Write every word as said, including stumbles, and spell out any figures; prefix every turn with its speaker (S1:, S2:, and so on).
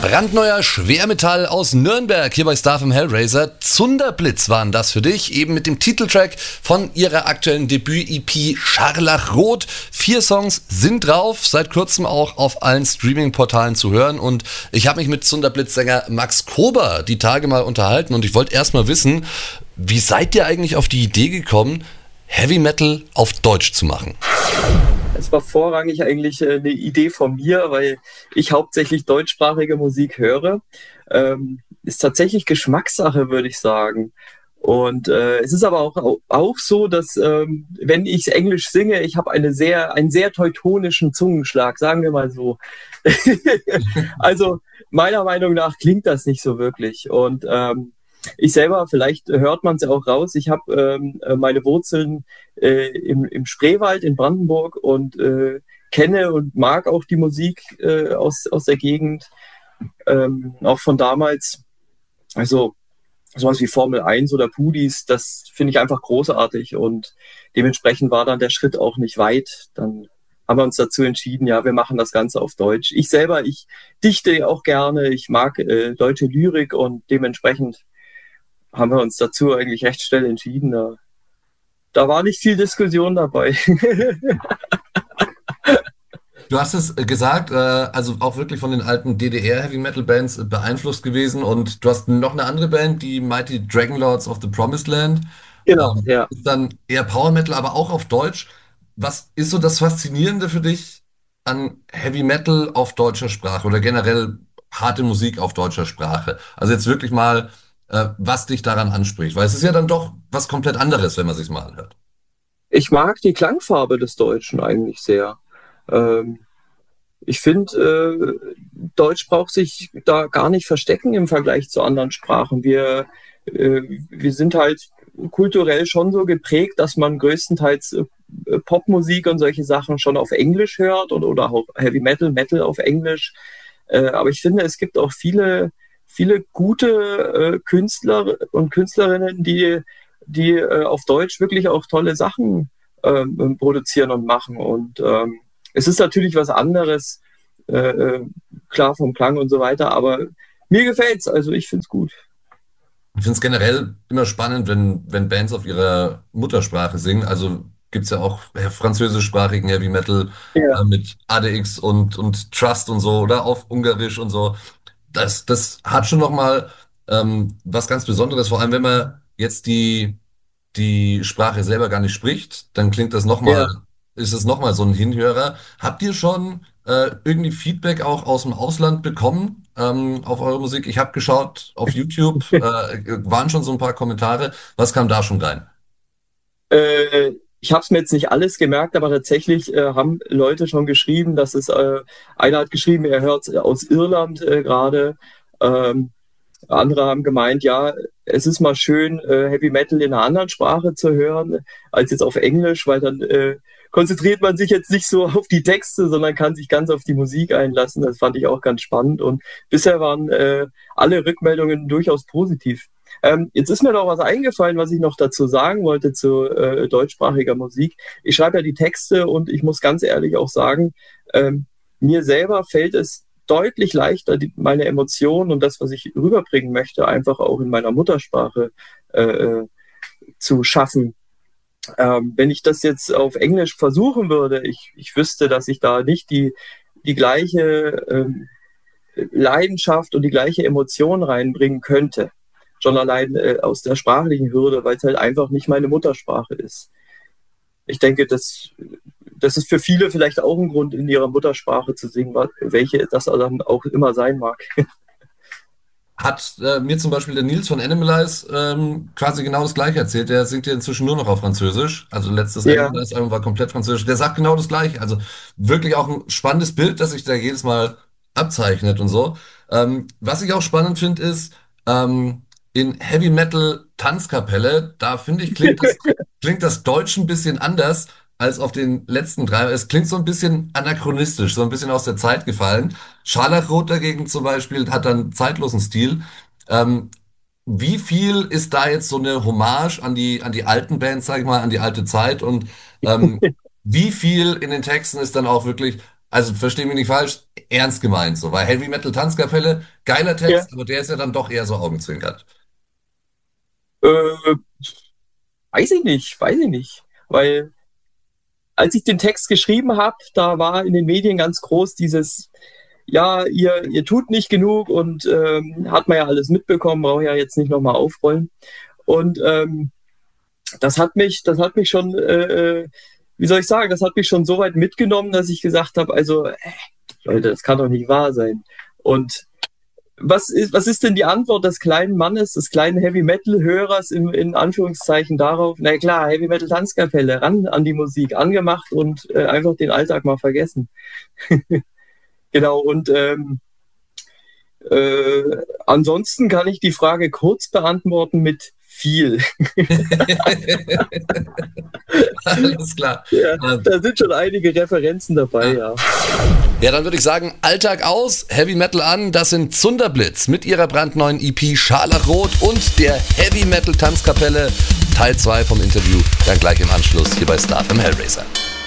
S1: Brandneuer Schwermetall aus Nürnberg, hier bei Star vom Hellraiser. Zunderblitz waren das für dich, eben mit dem Titeltrack von ihrer aktuellen Debüt-E P Scharlachrot. Vier Songs sind drauf, seit kurzem auch auf allen Streaming-Portalen zu hören. Und ich habe mich mit Zunderblitz-Sänger Max Kober die Tage mal unterhalten und ich wollte erst mal wissen, wie seid ihr eigentlich auf die Idee gekommen, Heavy Metal auf Deutsch zu machen?
S2: Es war vorrangig eigentlich eine Idee von mir, weil ich hauptsächlich deutschsprachige Musik höre. Ähm, ist tatsächlich Geschmackssache, würde ich sagen. Und äh, es ist aber auch, auch so, dass ähm, wenn ich Englisch singe, ich habe eine sehr, einen sehr teutonischen Zungenschlag, sagen wir mal so. Also meiner Meinung nach klingt das nicht so wirklich. Und ähm, ich selber, vielleicht hört man es ja auch raus, ich habe ähm, meine Wurzeln äh, im, im Spreewald in Brandenburg und äh, kenne und mag auch die Musik äh, aus, aus der Gegend, ähm, auch von damals. Also sowas wie Formel eins oder Pudis, das finde ich einfach großartig und dementsprechend war dann der Schritt auch nicht weit. Dann haben wir uns dazu entschieden, ja, wir machen das Ganze auf Deutsch. Ich selber, ich dichte auch gerne, ich mag äh, deutsche Lyrik und dementsprechend haben wir uns dazu eigentlich recht schnell entschieden. Da, da war nicht viel Diskussion dabei.
S1: Du hast es gesagt, äh, also auch wirklich von den alten D D R-Heavy-Metal-Bands beeinflusst gewesen und du hast noch eine andere Band, die Mighty Dragonlords of the Promised Land.
S2: Genau,
S1: Ähm,
S2: ja.
S1: ist dann eher Power Metal, aber auch auf Deutsch. Was ist so das Faszinierende für dich an Heavy Metal auf deutscher Sprache oder generell harte Musik auf deutscher Sprache? Also jetzt wirklich mal, äh, was dich daran anspricht, weil es ist ja dann doch was komplett anderes, wenn man sich's mal anhört.
S2: Ich mag die Klangfarbe des Deutschen eigentlich sehr. Ähm, ich finde, äh, Deutsch braucht sich da gar nicht verstecken im Vergleich zu anderen Sprachen. Wir, äh, wir sind halt kulturell schon so geprägt, dass man größtenteils äh, Popmusik und solche Sachen schon auf Englisch hört und, oder auch Heavy Metal, Metal auf Englisch. Äh, aber ich finde, es gibt auch viele, viele gute äh, Künstler und Künstlerinnen, die, die äh, auf Deutsch wirklich auch tolle Sachen ähm, produzieren und machen. Und ähm, es ist natürlich was anderes, äh, äh, klar vom Klang und so weiter, aber mir gefällt's, also ich find's gut.
S1: Ich finde es generell immer spannend, wenn, wenn Bands auf ihrer Muttersprache singen. Also gibt es ja auch äh, französischsprachigen Heavy Metal
S2: Ja,
S1: äh, mit A D X und, und Trust und so oder auf Ungarisch und so. Das, das hat schon nochmal ähm, was ganz Besonderes, vor allem wenn man jetzt die, die Sprache selber gar nicht spricht, dann klingt das nochmal,
S2: ja.
S1: ist es nochmal so ein Hinhörer. Habt ihr schon äh, irgendwie Feedback auch aus dem Ausland bekommen ähm, auf eure Musik? Ich habe geschaut auf YouTube, äh, waren schon so ein paar Kommentare. Was kam da schon rein?
S2: Äh, ich habe es mir jetzt nicht alles gemerkt, aber tatsächlich äh, haben Leute schon geschrieben, dass es, äh, einer hat geschrieben, er hört aus Irland äh, gerade. Ähm, Andere haben gemeint, ja, es ist mal schön, äh, Heavy Metal in einer anderen Sprache zu hören, als jetzt auf Englisch, weil dann äh, konzentriert man sich jetzt nicht so auf die Texte, sondern kann sich ganz auf die Musik einlassen. Das fand ich auch ganz spannend. Und bisher waren äh, alle Rückmeldungen durchaus positiv. Ähm, jetzt ist mir noch was eingefallen, was ich noch dazu sagen wollte zu äh, deutschsprachiger Musik. Ich schreibe ja die Texte und ich muss ganz ehrlich auch sagen, ähm, mir selber fällt es deutlich leichter, die, meine Emotionen und das, was ich rüberbringen möchte, einfach auch in meiner Muttersprache äh, äh, zu schaffen. Ähm, wenn ich das jetzt auf Englisch versuchen würde, ich, ich wüsste, dass ich da nicht die, die gleiche ähm, Leidenschaft und die gleiche Emotion reinbringen könnte. Schon allein äh, aus der sprachlichen Hürde, weil es halt einfach nicht meine Muttersprache ist. Ich denke, das, das ist für viele vielleicht auch ein Grund, in ihrer Muttersprache zu singen, welche das dann auch immer sein mag.
S1: Hat äh, mir zum Beispiel der Nils von Animalize ähm, quasi genau das Gleiche erzählt. Der singt ja inzwischen nur noch auf Französisch. Also letztes
S2: Ja,
S1: Animalize-Album war komplett Französisch. Der sagt genau das Gleiche. Also wirklich auch ein spannendes Bild, das sich da jedes Mal abzeichnet und so. Ähm, was ich auch spannend finde, ist, ähm, in Heavy Metal Tanzkapelle, da finde ich, klingt das, klingt das Deutsch ein bisschen anders als auf den letzten drei. Es klingt so ein bisschen anachronistisch, so ein bisschen aus der Zeit gefallen. Scharlachrot dagegen zum Beispiel hat dann zeitlosen Stil. Ähm, Wie viel ist da jetzt so eine Hommage an die, an die alten Bands, sag ich mal, an die alte Zeit und ähm, wie viel in den Texten ist dann auch wirklich Also versteh mich nicht falsch, ernst gemeint so, weil Heavy Metal Tanzkapelle, geiler
S2: Ja.
S1: Text, aber der ist ja dann doch eher so augenzwinkert.
S2: Äh, weiß ich nicht, weiß ich nicht. Weil als ich den Text geschrieben habe, da war in den Medien ganz groß dieses, ja, ihr, ihr tut nicht genug und ähm, hat man ja alles mitbekommen, brauche ja jetzt nicht nochmal aufrollen. Und ähm, das hat mich, das hat mich schon, äh, äh, wie soll ich sagen, das hat mich schon so weit mitgenommen, dass ich gesagt habe, also, äh, Leute, das kann doch nicht wahr sein. Und was ist, was ist denn die Antwort des kleinen Mannes, des kleinen Heavy Metal Hörers im, in Anführungszeichen darauf? Na klar, Heavy Metal Tanzkapelle, ran an die Musik, angemacht und äh, einfach den Alltag mal vergessen. Genau, und ähm, äh, ansonsten kann ich die Frage kurz beantworten mit viel.
S1: Alles klar.
S2: Ja,
S1: Ähm,
S2: da sind schon einige Referenzen dabei, ja.
S3: Ja, dann würde ich sagen, Alltag aus, Heavy Metal an. Das sind Zunderblitz mit ihrer brandneuen E P Scharlachrot und der Heavy Metal Tanzkapelle. Teil zwei vom Interview, dann gleich im Anschluss hier bei Star F M Hellraiser.